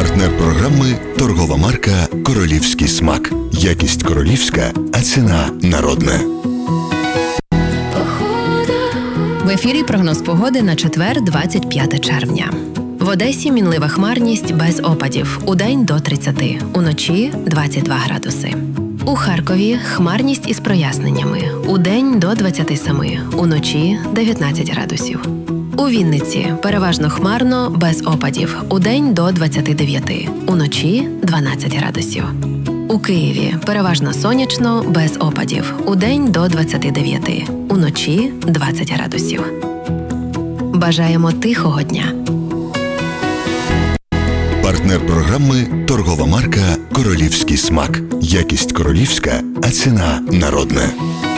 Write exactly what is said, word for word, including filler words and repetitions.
Партнер програми – торгова марка «Королівський смак». Якість королівська, а ціна народна. В ефірі прогноз погоди на четвер, двадцять п'яте червня. В Одесі мінлива хмарність без опадів. Удень до тридцяти, уночі двадцять два градуси. У Харкові хмарність із проясненнями. Удень до двадцяти семи, уночі дев'ятнадцять градусів. У Вінниці переважно хмарно, без опадів. Удень до двадцяти дев'яти, уночі дванадцять градусів. У Києві переважно сонячно, без опадів. Удень до двадцяти дев'яти, уночі двадцять градусів. Бажаємо тихого дня. Партнер програми – торгова марка «Королівський смак». Якість королівська, а ціна народна.